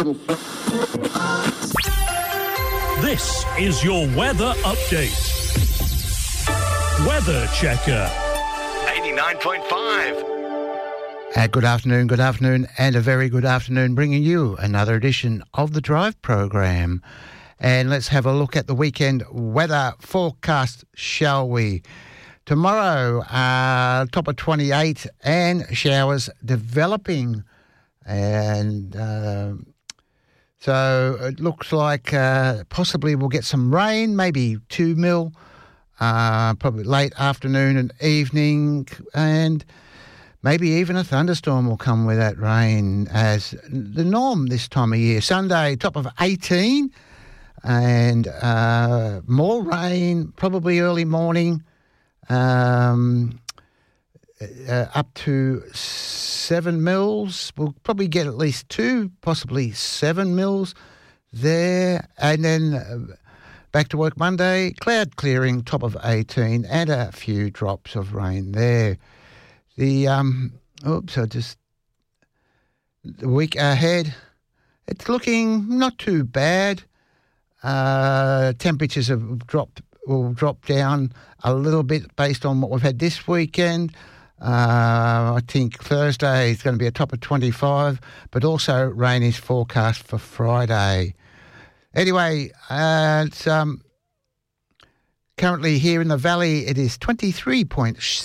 This is your weather update. Weather Checker. 89.5. Good afternoon, and a very good afternoon, bringing you another edition of the Drive program. And let's have a look at the weekend weather forecast, shall we? Tomorrow, top of 28 and showers developing. And so it looks like possibly we'll get some rain, maybe 2 mil, probably late afternoon and evening, and maybe even a thunderstorm will come with that rain as the norm this time of year. Sunday, top of 18, and more rain, probably early morning, up to 7 mils. We'll probably get at least 2, possibly 7 mils there. And then back to work Monday, cloud clearing, top of 18, and a few drops of rain there. The week ahead, it's looking not too bad. Temperatures will drop down a little bit based on what we've had this weekend. I think Thursday is going to be a top of 25, but also rain is forecast for Friday. Anyway, it's currently here in the valley, it is 23.6